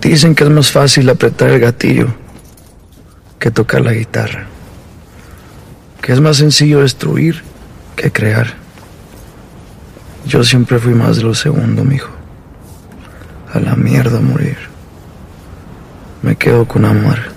Dicen que es más fácil apretar el gatillo que tocar la guitarra, que es más sencillo destruir que crear. Yo siempre fui más de lo segundo, mijo. A la mierda morir. Me quedo con amar.